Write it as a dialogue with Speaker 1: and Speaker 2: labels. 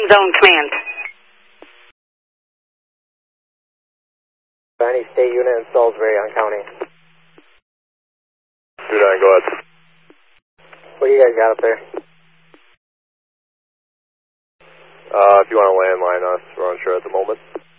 Speaker 1: Zone Command.
Speaker 2: Any state unit in Salisbury on county.
Speaker 3: 2-9, go ahead.
Speaker 2: What do you guys got up there?
Speaker 3: If you want to landline us, we're unsure at the moment.